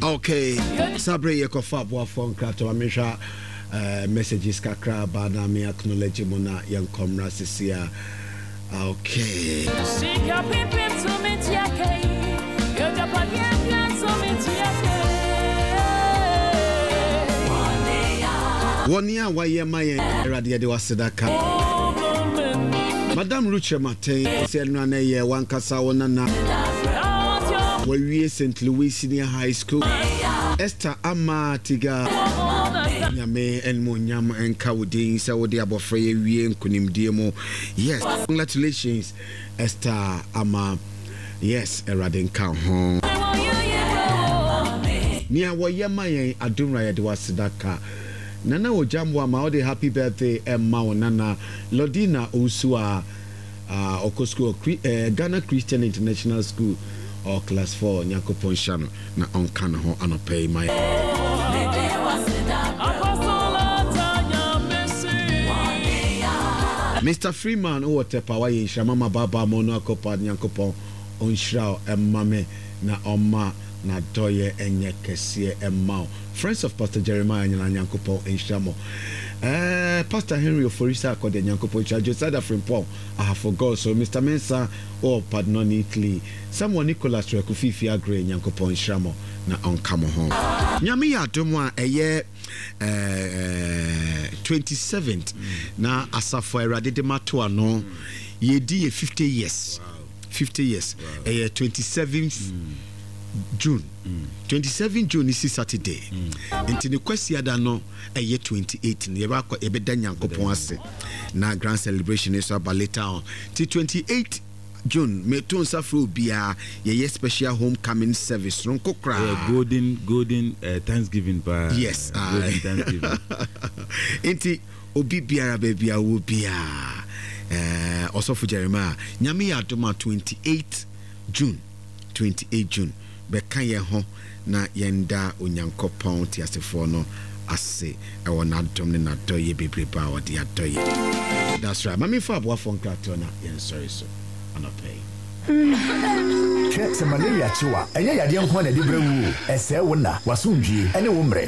Okay, Sabre Yakofa Boafon Krato Amisha messages kakra bana me acknowledge mona yan komra sisia. Okay. Wonia waye maye radio de wasedaka. Madam Ruche Mate said no na ye wan kasa wonana. We St. Louis Senior High School. Esther Amatiga Nyame enmo nyam enka wodin sa wodi abofra ye wie nkunimdie mo. Yes, congratulations Esther Ama. Yes, erade nka ho. Nia wo yema yen adumra ye de wasedaka. Nana Ojambo ama ode happy birthday Emma Nana Lodina Usua Okosko Ghana Christian International School or class 4 Nyakopon Shano na onkana ho anopay my Mr. Freeman o tepa wa ye Shamama Baba Mono Akopa Nyakopon onshra emmame na oma na doye enye kese emma. Friends of Pastor Jeremiah Nyankopon enshamo. Pastor Henry Oforisa akode Nyankopon Josada Frimpong I forgot so Mr. Mensa pardon Italy someone Nicholas Rekufifi agre Nyankopon enshamo na onkamo ho. Nyame ya domo eye 27th na asafo erade de mato ano yedi 50 years. 50 years. 27th June. 27 June is Saturday. Into the question that no a year 28 never ebeda Nyankopon ase. Na grand celebration is about later on. Till 28 June me to safro bia ye special homecoming service. Ronko kra. Golden Thanksgiving by. Yes. Golden Thanksgiving. Inti obi biara baby a wo bia. Also for Jeremiah. Nyame ya doma 28 June. 28 June. Beka ye ho na yenda Onyankopon ti asefo no ase e wona dom ne na doye bebreba wo de adoye. That's right. Mami fa abo afon krato na yen sorry so anopay. Check some malaria chiwa. Enye yade nko na de brewu. Ese wona wasundwie ene wo mre.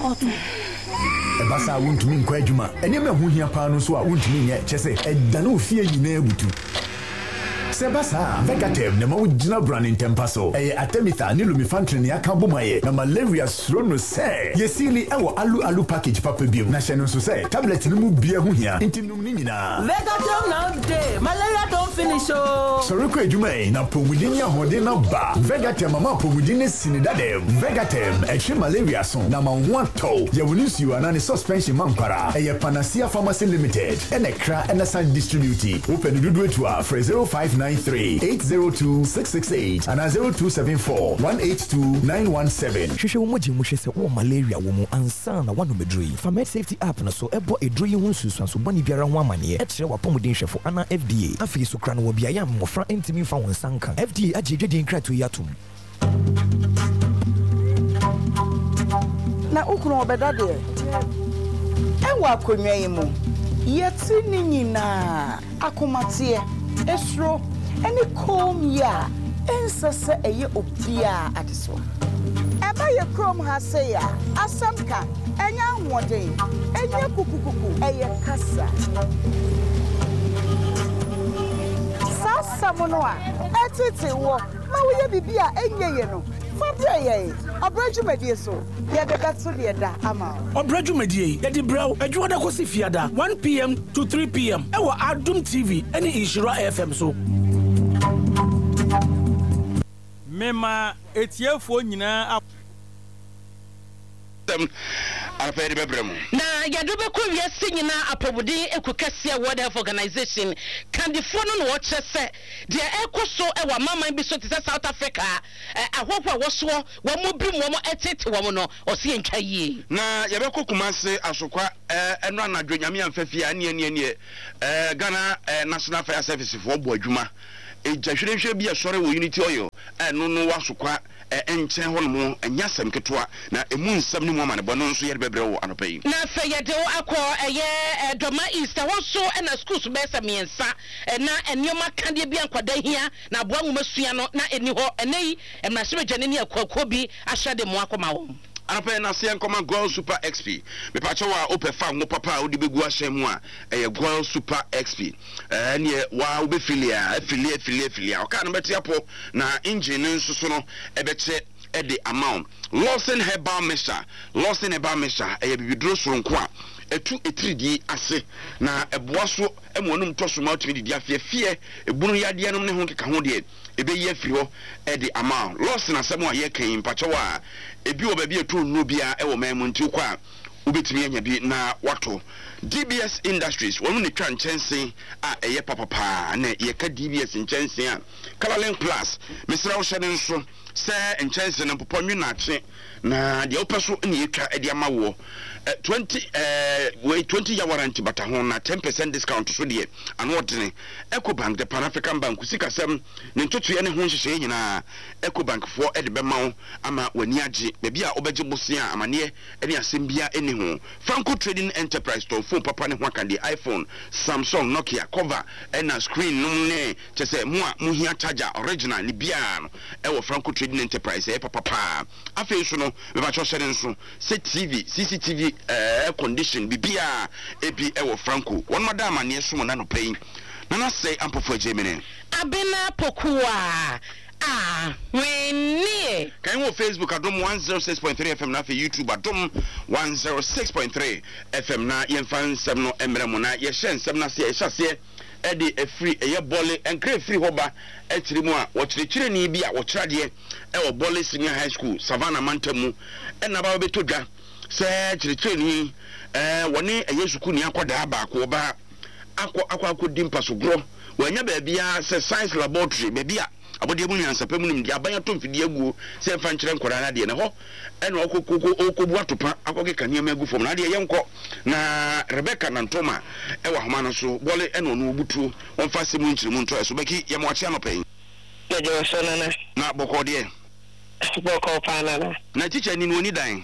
Ebasa wontumi nkwa adwuma. Enye me ho hia pa no so a wontumi nye chese edane ofie nyina ebutu. Sebasa Vegatem na mawujina brand in Tempaso Atemitha ni lumifantrin ya kambumaye na malaria srono se yesili ewo alu package papa biom na hyeno so se tablet ni mu bia hu hia intinum ni nyina Vegatem now day malaria don't finish oh so rekwa adwuma na pomudin ya hode na ba Vegatem mama pomudin sinidade Vegatem ehwe malaria so na manwato ya wonisi ana ni suspension mankwara panacea pharmacy limited enekra enasan distribute open dudu etu a 0593-802-668 and 0274-182-917. Shushe umoji mushese o malaria womu ansa na wano medrui. Famed safety app na so ebo edrui hunsu swansu bani biara wamani etre wapomudin shefo ana FDA. Afi sukrano wabiaya mwafra intimi fa wansanka. FDA ajejedi nkratu yatum. Na ukunu obedade. Ewa konwa yimu. Yeti ni nyina akomatie. Esro any comb ya ensese eye obia adeso eba ye chrome ha say ya asamka enya hoden enya kukukuku eye kasa sasa mono a etete wo ma wo ye bibia enye ye no fabia ye obrajumedie so ye de beto de da ama obrajumedie ye di braw adwoda kosi fiada 1 p.m. to 3 p.m. ewa Adum TV any Ishira FM so mema etiefo nyina affaire bebremu na yadobe ko wiase nyina apobudi ekukase World Health Organization kandifo no wo kyese de ekoso ewa mama bi so te South Africa ahofo woso wo mo bi mo etete wo no ose entwa yie na yabeko kumase asokwa eno anadwo nyame amfafia ne Ghana National Fire Service fo bo adwuma ejahwehwe bi asore wo Unity Oil eno no wasokwa enchen ho no enya asɛm ketewa na emu nsɛm ne mu ama ne bɔ no nso yɛ bebree wɔ anɔpa yi na fɛ yɛde wo akɔ ɛyɛ dɔma east hɔ so ɛna schools bɛsɛ miɛnsa na nneɛma kadeɛ bi ankɔda hia na aboa nwoma sua no na ɛni hɔ ɛnɛ yi mmarahyɛbadwane ne akɔkɔ bi ahyɛ de mo akɔma wɔn anapa na se nkoma Goil Super XP me pacho wa opefa ngo papa odi begu ahye mu a Goil Super XP ne wa obefilia afilia o ka no beti apo na engine nso so no ebeche the amount Lawson Herbal Mixture bibidro soronko a etu etiridi ase na eboa so emonum toso ma otimi di afie ebunu yade no ne ho keka ho de ebe ye afiri ho the amount Lawson asemo a ye kan pacho wa ebi wo ba bi etu no bia e wo mamu nti kwa ubetimi anya bi na wato DBS Industries wonu ne twa nchense a eye papapa na ye ka DBS nchense a Colorlink Plus mesra wo hyede nso se nchense no poponwu na ache na de opeso ne yetwa de amawo 20 year warranty bata ho na 10% discount so de anodene EcoBank the Pan African Bank sikasem ne ntoto ye ne ho nhyehyɛ nyina EcoBank for de bema ama wani age bebia obegye bosia amane ne asem bia eni ho Franco Trading Enterprise to phone papa ne ho aka de iPhone Samsung Nokia cover na screen no ne chese mo a mo hia charger original ni bia no wo Franco Trading Enterprise papa afei so no me ba cho hyɛ nso se TV CCTV condition bibia ebi wo Franco won madam ane so mo na no pay na say ampofo Germany abena pokua when can you Facebook adom 106.3 FM na for YouTube adom 106.3 FM na yemfa nsem no emremo na ye hye nsem na se ye hyase edi free eye bole enkre free hoba etiri mu a wo kyerɛkyerɛ ni bi a wo kyerade wo bole senior high school Savannah Mantamu na ba beto dwa se kyerɛkyerɛ ni woni eye suku ni akoda ba ko ba akọ dimpa so gro wanya ba bia se science laboratory ba bia abode mu nyansapɛ mu nim dia banya to mfidi aguo se mfa nkyerɛ nkora na de ne ho ɛna okobu atopa akɔkeka nneɛma agu fam na de yɛnkɔ na Rebecca Nantoma ɛwɔ homa no so bɔle ɛna ɔno obutuo wɔmfa sɛ mu nkyerɛ mu ntɔ ɛso bɛki yɛmo akye anɔpɛ Mejo sonana na bɔkɔ deɛ bɔkɔ panana na teacher ni no oni dan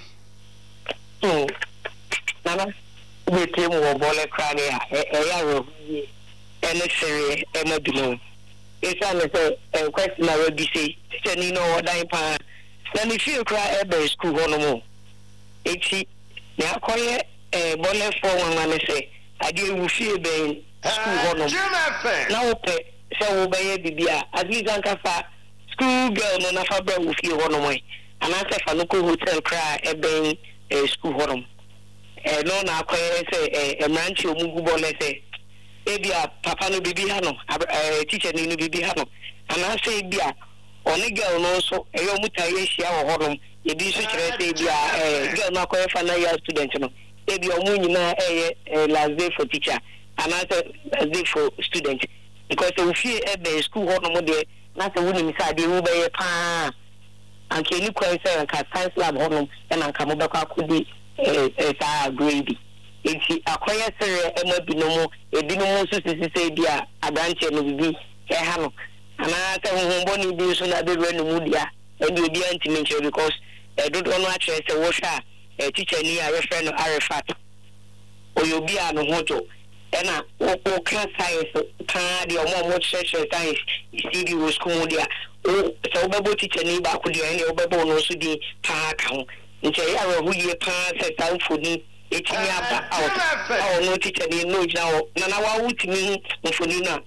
nana wetie mu bɔle krane a ɛya ro ɛne sere ɛmadino esa me say question na we bi say teacher ni no odan pa na me feel cry ebe school hono mo eti na akoye bole for one man say ade wu fie ben school hono na ope say wo be ye bibia at least anka fa school girl no na fa be wu fie hono mo ana say fa no ko hotel cry ebe school hono no na akoye say emranchi omugu bole say ebia papa no bibi ha no teacher ni no bibi ha no ana say bia oni girl no so eyo mutaye hia wo honom e bi so kire say bia girl no akoye final year student no ebia omu nyina last day for teacher ana say last day for student because we feel ebe school honom de na say woni mi say de wo be ye pa anke ni kwan say ka science lab honom e na nka mo be kwa akodi sa grade enti akoye sere emabinomo ebinomo so sisi dia abranche no bibi ha no ana ka honhombo ni bi so na be renu mu dia e bi obi anti menche because dodo no akere se wo hwa teacher ni a refer no Arafat oyobi a no hoto e na o class science ka dia mo church science isi wo school dia o so obebo teacher ni ba ko dia ni obebo no so di pa ka ho nche ya ro hu ye pa se tanfoni etimi aba awo no teacher ni no jina na wa wutimi mfoni na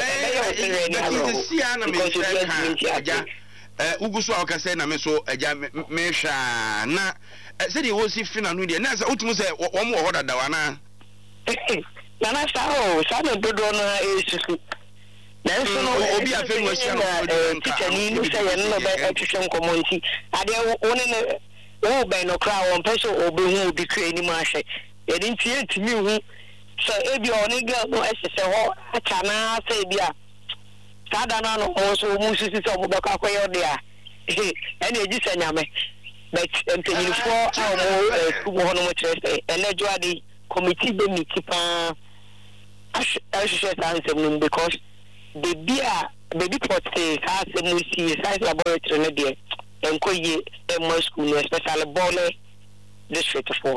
uguso akase na me so eja me hwa na se de wo si fina no de na se utumu se wo mo ho dada wa na na sa na dodo na esusu na nso no obi afa no asia no teacher ni no se ye no be atwetwe nkomonti ade wo ne wo be no kra won pese obi hu obi kra ni ma hye ye din tie timi hu so ebi oni girl no esese ho acha na say bia sada na no so mu sisi so mo beka akoye de a ene eji sanyame but empanyini for our school ho no mo chere enejo ade committee be meet pa ashe ansem because baby pot say ha se mu si science laboratory no de enkoye my school especially Bole district 4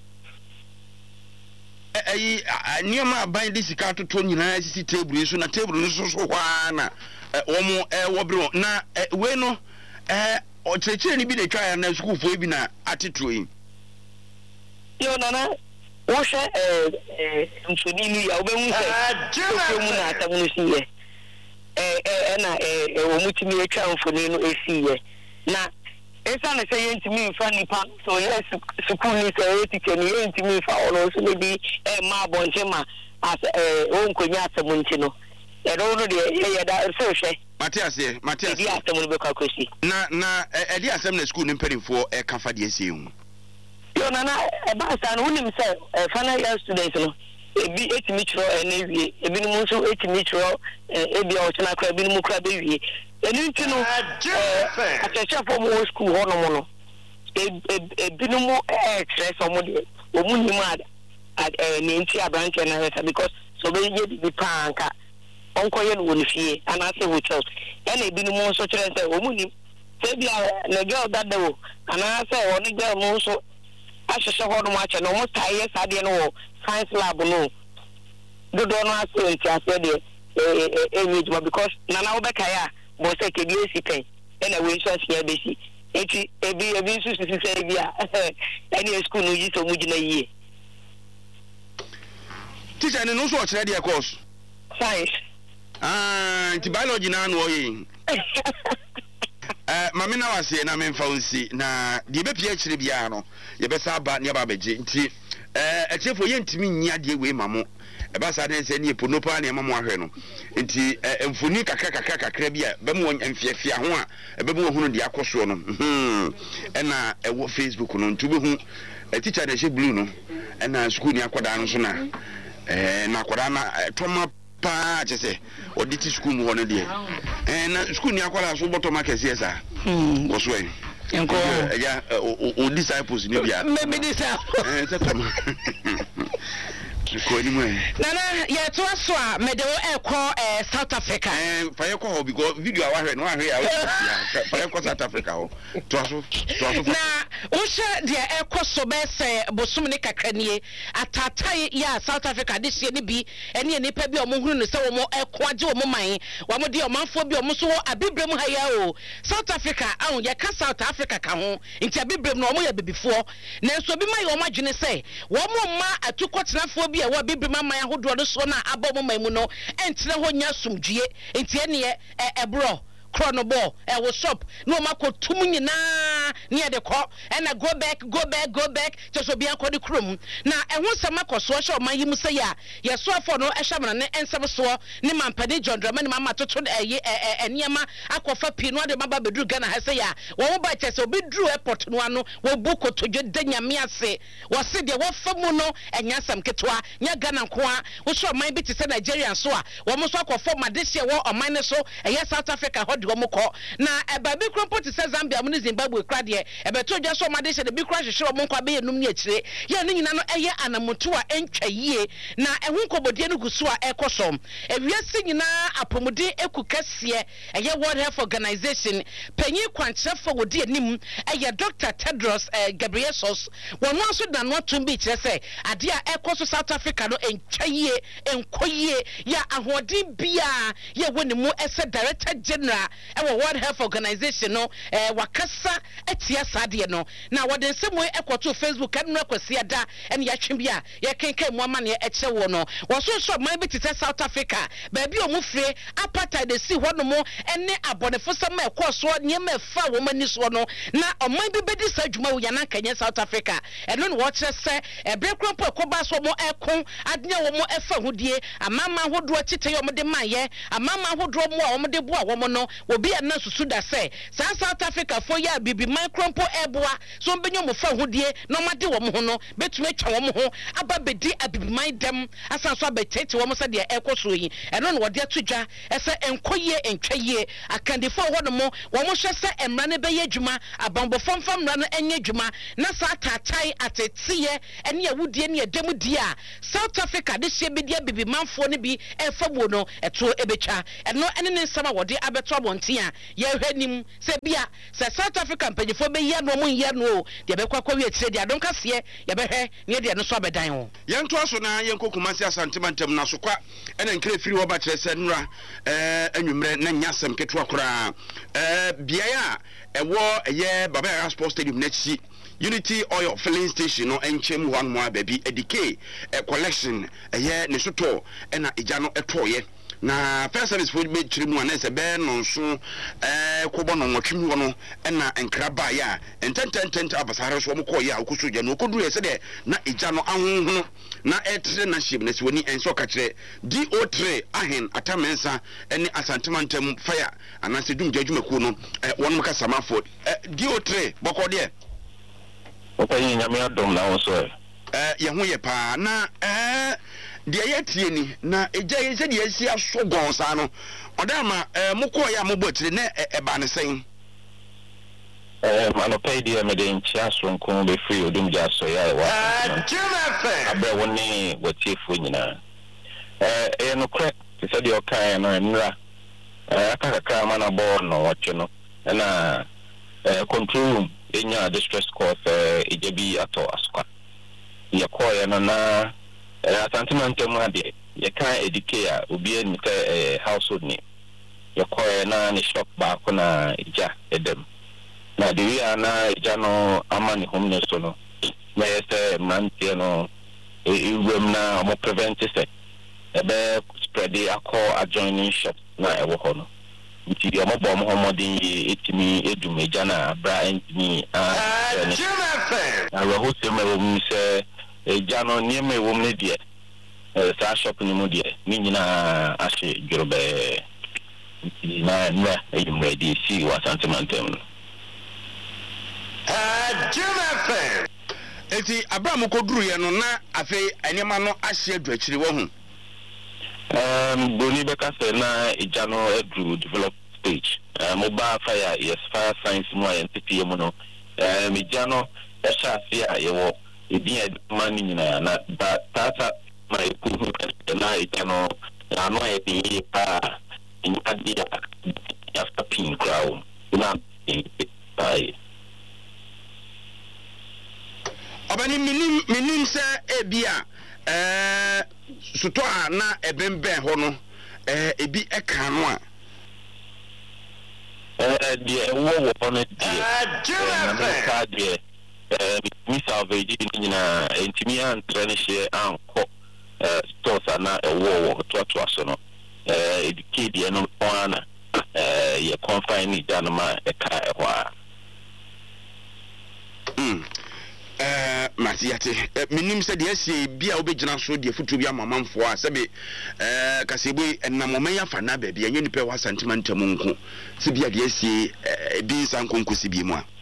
niema ban de sika toto nyina sisi table so na table no so hwa na omo wobro na we no o cheche ni bi de twa na school fo bi na atetro yi yo nana wo hwe mfoni ni ya obehu se ko mu na atamu siye na wo mutimi atwa mfoni no esiye na esa na say yentimi mfa nipa so yes school ni say teacher ni yentimi mfa ono so ne bi ma bonche ma as o nkonya atamu nti no no de ye da so hwe Matias di atamu no be kwakosi na di asem na school ni mperinfo kafa de ese hu yo nana ba sa no nim say final year students no ebi etimi chiro na wie ebi no nso etimi chiro ebi o tena kra ebi no kra be wie enu nti no atechef for mo school ho no no ebi no mo stress o mo de o mu nim ni nti abranche na heta because so be ye bi panka onko ye no woni fie ana say hotel ena ebi no mo nso kire say o mu nim say bia na girl that dey ana say o ni girl mo nso ahwehwe ho no mo ache no mo taye sade no science lab no do no aso nti ase de enyi because nana obeka ya bo se ke bi esi pen ena we so ase be si eti ebi so sisi bia any school no yi so mu gina yie teacher ne no so o kire de course science nti biology na no yi mame na wase na memfa unsi na de be pia kire bia no ye be sa ba ne ba beje nti echefo ye ntimi nya de we mamo e ba sa de se ne ponopa ne mamo ahwe no nti mfoni kakra bia be mo mfiafia ho a e be mo hunu de akoso no na e wo Facebook no ntu be hu teacher de she blue no na school ni akoda no so na na akoda na toma pa chese oditi school mu hono de na school ni akoda so bottom market yesa wo enko ya o disciples ni bia maybe disciples ko ni mo nana ya to aso a medewo ekọ South Africa fa ye ko because video wa hwe no ahwe ya fa ye ko South Africa ho to aso na wo hwe de ekọ so be se bosom ne kakranie atatai ya South Africa de hye ne bi ene nipa bi o mo hunu no se wo mo ekọ age wo mo man wo mo de o manfo bi o mo so abibrem ha ya o South Africa ahun ye ka South Africa ka ho nti abibrem no o mo ya bebifo na so bi mai o ma dwene se wo mo ma atukotenafo bi wa bibrima man ahodo do so na abọ mo mamu no entre ho nya sumdue enti ene ebro chronobo wo shop no makotum nyina ne de ko na go back to so bia kodi krom na ehun sama koso hye o man yimu se ya ye so afọ no ehwamana ne ensem so ne mampade jondrama ne mama toto eniema akofa pi no de maba bedru Ghana ha se ya wo ba che se obi dru airport no ano wo bu kotodwe danyame ase wo se de wo famu no enya sam ketwa nya Ghana ko a wo so man bi te se Nigeria so a wo mo so akofa madehye wo o man ne so eye South Africa Moko na ebabi krompo ti se Zambia mu Zimbabwe kra de ebeto dwa so made se de bi kra hwehwe mo nkwa be yenum ne akire ye ne nyina no eye anamoto a entwa yie na ehun kobodie no gusu a ekosom ewiase nyina apomode ekukase eye World Health Organization panyi kwankyerefo wodi anim eye Dr. Tedros Ghebreyesus wono aso da no atum bi kire se ade a ekoso South Africa no entwa yie enkoyie ya ahodin bia ye woni mu ese Director General World Health Organization no wakasa etia sade no na wode nsemo ekoto Facebook anu akwasi ada ene ya twembia ya kenkan mu amane eche wo no woso so man bi tete South Africa baabi o mu fre apartheid de si hono mo ene abonefo sama ekoso nyema fa wo mani so no na oman bi bedi sa dwuma wo yana kanye South Africa eno no wo kire se ebrekrompo ekoba so mo ekon adnya wo mo efa hudie amama hodo tete yo mo de maye amama hodo mo a wo mo de bo a wo mo no obi na susu da se South Africa for ya bibi micrompo eboa so mbenyo mo fa hudie no made wo mo ho no betumi atwa wo mo ho aba bedi abibi man dem asan so abetete wo mo se de ekoso yi eno no wode atudwa ese enkoye entwaye akandefo ho no mo wo mo hwe se emra ne beye dwuma abambo famfam mra no enye dwuma na sa tatai atetiye ene awudie ne edem die a South Africa de hye bedi abibi manfo ne bi efa wo no eto ebetwa eno ene ne nsama wode abeto abo abontia ye hwanim se bia se South Africa mpanyefo be ye no mo ye no de be kwakwa wi atire de adon kase ye be hwe ne de no so abedan ho yento aso na yenkokuma se asantemantam na so kwa ena nkre firi wo ba kire se nura anwumre na nyasem keto akora bia ya ewo ye Baba Sports Stadium nechi Unity Oil filling station no enchem one more baby edike collection ye ne soto ena ija no etoye na first service for me trimu ana se be no so kobo no nwotwem wo no ena enkraba ya enten abasare so mo koye akoso je no koduru se de na ija no ahonhono na etre na shim na siwoni enso ka kire DO3 ahen atamensa ene asantemantam fire ana se dum jadwumaku no won mka samafo DO3 boko de opanyi nyame adom na wo so ye ho ye pa na de yetie ni na eja ye se de asi aso gonsa no odama moko ya mobo tire na eba ne sen mano pay de me de nchia so nko be free odum ja so ya wa abe woni watiefo nyina no kre se de okan no nra akaka mana bo no wache no na control room enya distress call ejebi ato askwa yakoya no na asantemantam ade yeka edicare obi en household ni yakoya na ne shop ba ko na ija edem na de wi ana ija no amani homeless no na yese mantie no iwem na mo prevent se ebe spread akọ adjoining shop na ewo ho no nti yo mo bom ho modin etimi edumeja na bra entimi na ro ho se me wo se eja no nieme wo me die sa shop ni mu die ni nyina ahye dworobe nti na eyum ready si wa santimantem eti Abraham koduru ye no na afei enema no ahye adwachiri wo hu boni beka se na eja no edru develop stage mobile fire yes fire science mo entity mo no eja no esha afia ye wo edin mani nyina na tata my kuhu na eja no na no e bi pa in after pin crowd na ai obani minim se ebia suto na ebembe ho no ebi eka no a die wo on it die mi salvage nyina entimi antrene hye anko stores na wo to aso no edikedi no ona ye confine ni danoma eka ho a Masiate minim se de asie bia obegina so de futu bia mamamfo a sebe kasebo enamome ya fa na ba bia nyenipe wa sentimental nko se bia de asie bi sankonko si bi mu a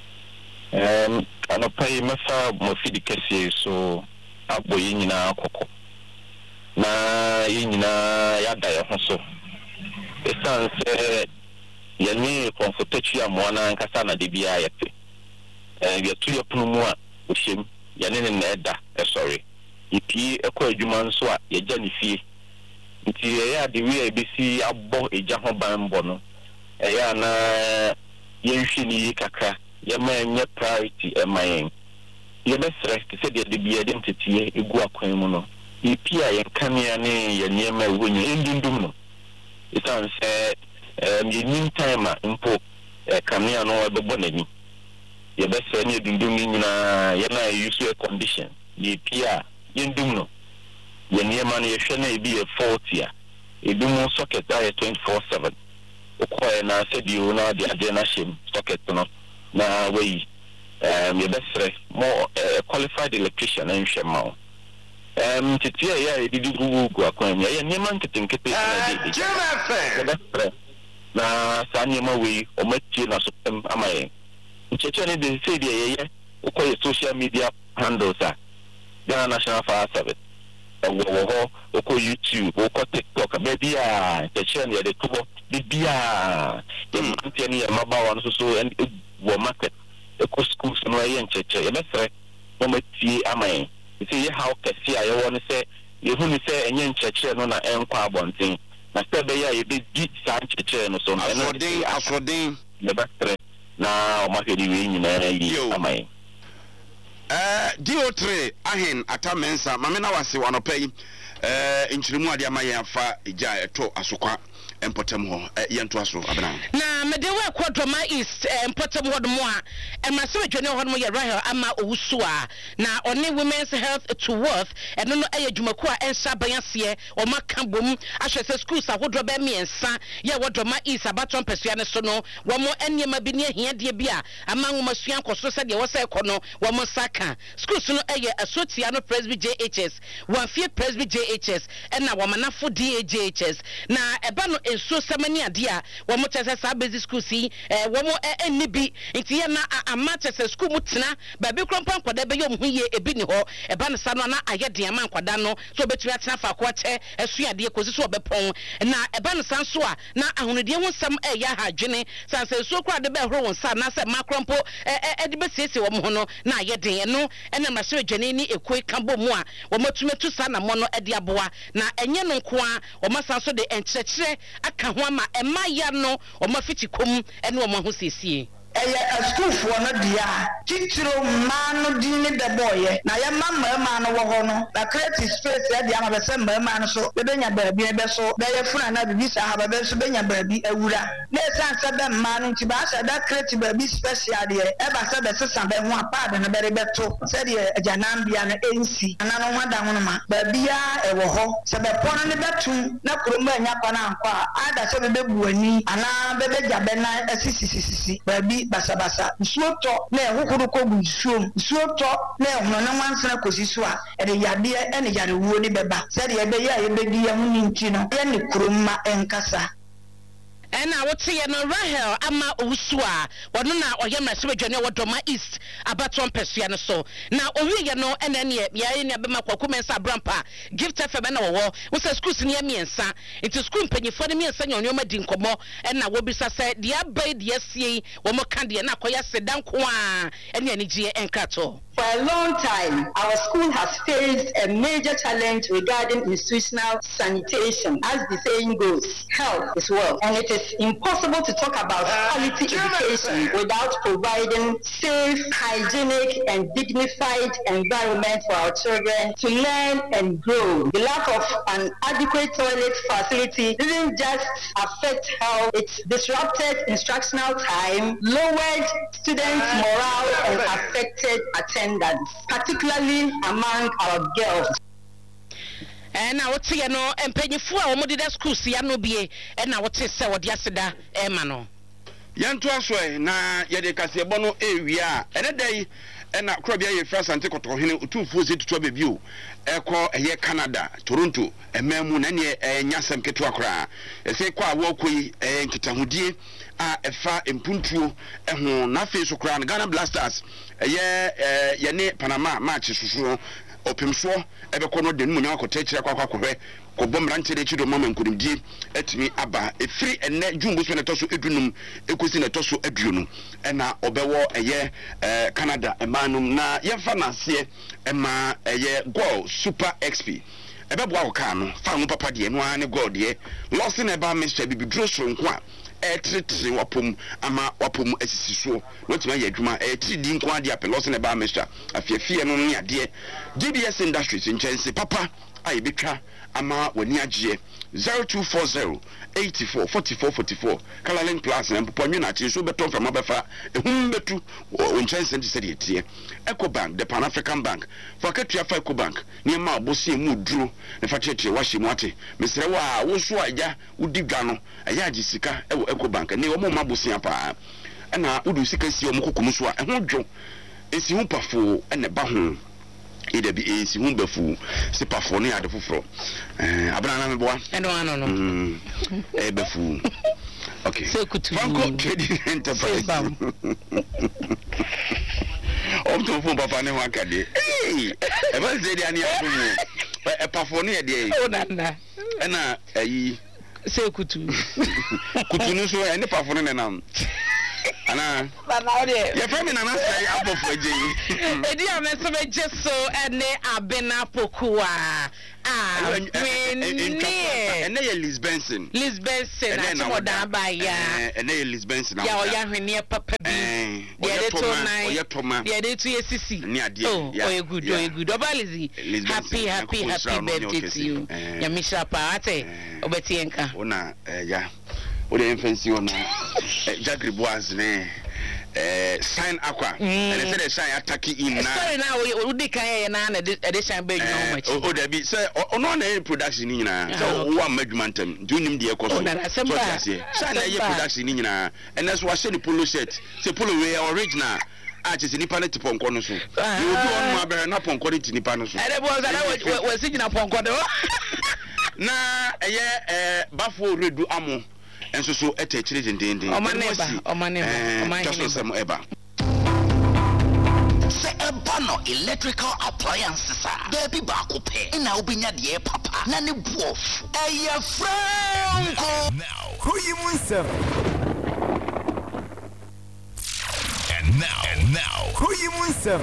anopai masa mo fidi kese so aboyi nyina akoko na yinyina ya da ye ho so esanse ye ni comfortable amona nkasa na de bia yete ya tu ya punu a ohiem ya ne na eda sorry ipi ekọ adwuma nso a ya gya ne fie nti ya de wi ebisi abọ eja ho banbọ no ya na ye nhwe ni kakra ya ma nye priority emayen ye be stress se de bia de ntetie egu akwan mu no ipi a ye kanea ne ya nyema wonye ndundum no itan se ye nim time a mpo kanea no ebebo nani ye be se ne dundum nyina ye na use a condition ye pia ye ndum no ye nyema no ye hwe na ebi ye 40 a edum socket da 24/7 okoye na se di una di ade na shem socket no na we ye be se more qualified electrician en hwema titia ya edidi gugu akwan ye nyema nketenkete na de na sa nyema we o matie na so amaye nchechane de say de ye ukoye social media handles a Ghana National Fire Service wo uko YouTube uko TikTok baby a nchechane ye de tubo bibia ye manteni ya mabawa no so and wo market uko schools no ye ncheche ye befre mo matie amaye say ye how kesi a ye won say ye hu ni say enye ncheche no na enkwa abonten na sɛ bɛyɛ a yɛbɛdi saa nkyerɛkyerɛ no so asoɔden yɛbɛtrɛ na ɔmahwɛ de wei nyinaa yi ama yɛn DO3 ahen atamensa mame na wase wanɔpɛ yi nkyerɛmu ade ama yɛn afa gya ɛtɔ asokwa Empotem ho yento aso abena na mede we kwadroma east Empotem ho demo a emase wedwane ho demo ye Rahel ama owusu a na one women's health to worth eno no eye dwumaku a ensa bayase o maka bom ahwe se schools ahodro be miensa ye wodroma east abaton pesua ne so no wo mo eniema bi ne ahia de bi a ama nwomasuan koso se de wo se ekono wo mo saka schools no eye asotia no Presby JHS Wamfie Presby JHS ena wo manafo DAJHS na eba no enso semani ade a wo mo tese sa basic school si wo mo enni bi nti ye na ama tese school mu tena ba bi krompa nkwada be yom huye ebi ni ho eba ne sa no na ayede ama nkwada no so betumi atena fa ko che esuade kosi so obepon na eba ne san so a na ahonode ho sam ya ha dwene sanse so kra de be horo won sa na se makrompo de be sese wo mo no na ayede no ena mase dwane ni ekoi kambo mu a wo matumetu sa na mo no de aboa na enye no nko a wo masan so de enkyerɛkyerɛ aka ho ama ema ya no o mafiti kom ene o maho sesie a school for no dia titiro man no din ne de boye na ya mama no wo ho no na creative space ya dia ma be se mama no so be benya baabi be so be ye funa na bibi sa ha be so benya baabi awura na esan se be man no nti ba sa da creative baabi special de e ba se be sesa be ho apade no be beto se de ajanam bia no ensi ana no ho da ho no ma baabi ya e wo ho se be pono ne betum na kuroma anya kwa na anko a da se be buani ana be beja be na asisi baabi basabasa nsuoto na ehukuru kogu nsuoto na ehuno na wansana kosiso a ede yade ene yare wuo ni beba se de ebe ya ebedi ya huni nti no ye ne kuroma enkasa ena wote ye no Rahel ama owusu a wono na oye mrase wedwane wodoma east abaton pesua no so na owie ye no ena ne ya ne abema kwakumensa abrampa gift fm na wo se schools ne miensa into school mpanyifo ne miensa nyonyo ma di nkomo ena wo bisa se de abai de asie wo mo kan de na koya sedanko a ena ne gie enkrato. For a long time, our school has faced a major challenge regarding institutional sanitation. As the saying goes, health is wealth. And it is impossible to talk about quality education without providing safe, hygienic, and dignified environment for our children to learn and grow. The lack of an adequate toilet facility didn't just affect health, it disrupted instructional time, lowered students' morale, and affected attendance, particularly among our girls. And I would say, no, and penny for our modern schools, no be, and I would say, so what yasada, Emano. Yanto aswe na yede kase bono ewia ene dai na krobia ye first antikoto hene utufuzi tutwa bebiu eko eye Canada Toronto ememu na ne nyasem keto akra ese kwa awokoi nkitahudie a efa empuntuo eho na fe so kra Ghana Blasters ye ne Panama match susu opemso ebekọ no de nmunya akota kire kwakwakohwe ko bomrante de chido mama nkunimdie atimi aba efiri enne jumbo so ne toso edunum ekosi ne toso aduonu ena obewo eye Canada emanum na yemfa nase ema eye Goal Super XP ebebo awoka no fa no papa de no ane goal de lost na eba Mr. Bibidro so nko a etritri wapom ama wapom asisi so wetima ye adwuma etridi nko ade apelos na eba Mr. afiafie no ne ade GBS Industries inchense papa ai betwa ama wani agye 0240 84 44 44 Kalalink Plus na mpopɔ na achi so beton from abefa ehum betu inchense ndi sɛ tie Ecobank the Pan African Bank for ketua fa Ecobank ne ma obosie mu duro ne fa cheche wahye mu ate mesre wa wo so agya udi dwa no aya agye sika ewo Ecobank ne wo ma bosia pa na udu sika si wo kokomu so a eho dwo esi hu pafo ene ba ho ida bi esi hu bafu se pafo ne ade foforo abana na meboa no bafu okay Franco Trading Enterprise to phone papa ne ho akade eba ze dia ne afumu pafo ne de o nana na ayi se kutu kutu no so ene pafo ne nam ana ya fami na sai abofo je edi ameso beje so ene abena pokua ene ye Liz Benson achoda ba ya ene ye Liz Benson ya oya hwene papa bi oye toma ya de tu yesisi oye good obalizi happy birthday to you ya misha pa ate obeti enka ona ya ode mfansi ona Jacques Boaz ne shine aqua and say the shine attack in na sorry now we dey kan na de shine be you much o da bi say ono na production ni nyina so wo amadwuma ntem nti unim de ekoso so shine na ye production ni nyina and that's why the polo shirt say polo we original achese nipa na tiponko no so you do on ma be na ponko ni nipa no so e dey boss na we sigina ponko do na eye bafo redu amo enso so etechire dendende omaneba just some eba se ebano electrical appliances there be ba ko pe na obinya de papa na ne buof eye franco now who you munsem and now who you munsem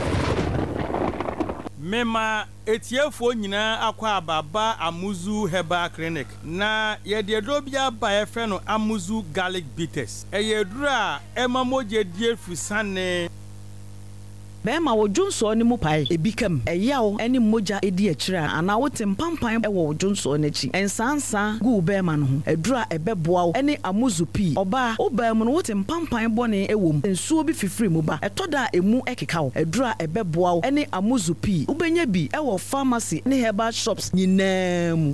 mema etiefo nyina akwa ababa Amuzu Herbal Clinic na yede dobia ba efe no Amuzu Garlic Bitters eyedura emamoje die fusane Bema wo Junso ni mu pai ebikam eyawo eni moja edi akira ana wote mpampan ewo Junso n'echi ensansa gu bema no ho edura ebeboa wo eni Amuzu P oba obam no wote mpampan bone ewom ensuo bi fifiri mu ba etoda emu ekeka wo edura ebeboa wo eni Amuzu P ubenya bi ewo pharmacy ne herbal shops nyinam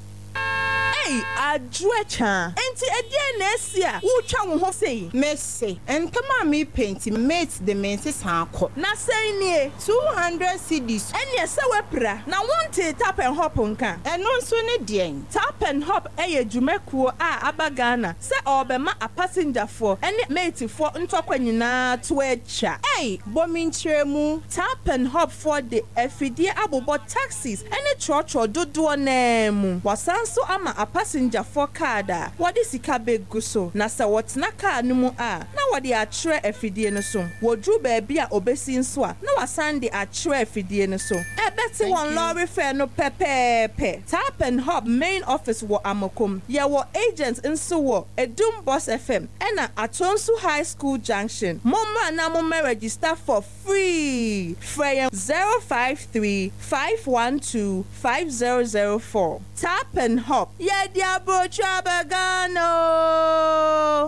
Adwecha enti edie na esia wo twa wo ho sei messe entama mi paint mate the menses hanko na sei nie 200 cedis ene se wepra na wonte tap and hop nka eno nso ne den tap and hop eye dwumekuo a abagana se obema a passenger for ene mate for ntokwa nyina to echa bominchiremu tap and hop for the efidie abobo taxis ene chocho dodo na mu wasanso ama passenger for kada what is sika begu so na sa wotna car no mu a na wode atwere afidie no so wodru ba bia obesi nso a na wasande atwere afidie no so ebeti won lorry fare no pepepe tap and hop main office wo Amokom ye wo agents nso wo Edum Boss FM ena Atonsu High School Junction momma na mo register for free frame 053-512-5004 tap and hop Diabo Chabagano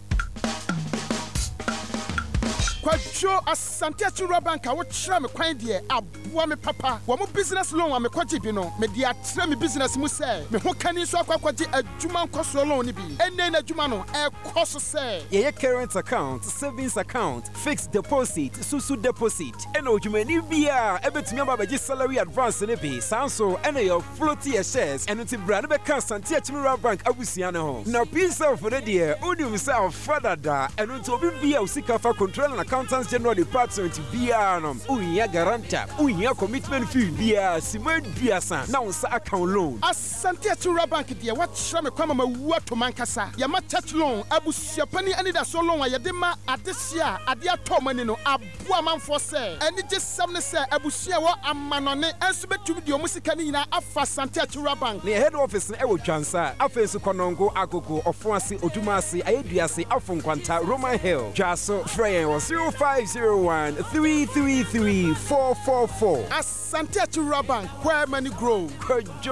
Kwajo Asante Chura Bank a wotra me kwan de aboa me papa wo mo business loan a me kwaje bi no me de atra me business mu say me ho kani so akwaje adwuma nkoso loan ni bi enne na adwuma no ekoso say ye current account savings account fixed deposit susu deposit ena odwumani bia ebetumi ababaji salary advance ne bi sanso ena your floaty shares eno ti bra ne be kan Asante Chura Bank abusia ne ho na pisa for the dear odi himself father da eno to obi bia usika fa control na Accountants General Department BR unya guarantor unya commitment fee BR Simon Biasa na unsa account loan Asante Chura Bank de watchra me kwama mawu to mankasa ya ma church loan abusia pani ani da so loan ayede ma adesia ade atomani no aboa manfo se ani jesam ne se abusia wo amanone enso betumi de omusika ni nyina afa Asante Chura Bank ne head office ne ewo Twansa afensu Konongo Agogo Ofoase Odumase Ayeduase Afonkwanta Roman Hill Jaso Freyen was 0501-333-444. Asante Chura Bank, where money grow.